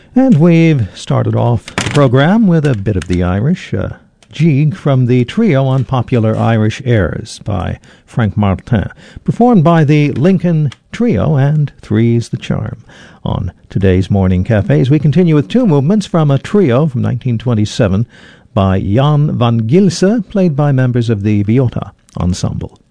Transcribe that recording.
And we've started off the program with a bit of the Irish, Jig from the trio on Popular Irish Airs by Frank Martin, performed by the Lincoln Trio and Three's the Charm. On today's Morning Cafes, we continue with two movements from a trio from 1927 by Jan van Gilse, played by members of the Viota Ensemble.